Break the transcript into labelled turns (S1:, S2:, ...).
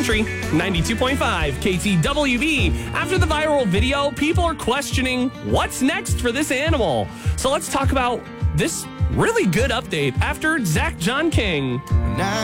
S1: Country, 92.5 KTWB. After the viral video, people are questioning what's next for this animal. So let's talk about this really good update after Zach John King.